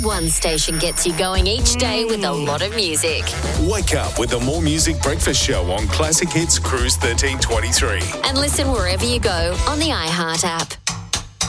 one station gets you going each day with a lot of music. Wake up with the More Music Breakfast Show on Classic Hits Cruise 1323. And listen wherever you go on the iHeart app.